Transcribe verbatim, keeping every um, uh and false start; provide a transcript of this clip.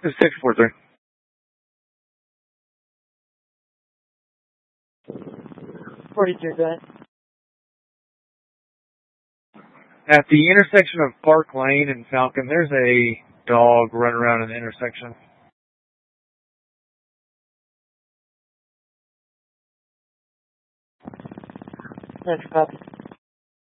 It's six four three. forty-two, go ahead. At the intersection of Park Lane and Falcon, there's a dog running around in the intersection. Next copy.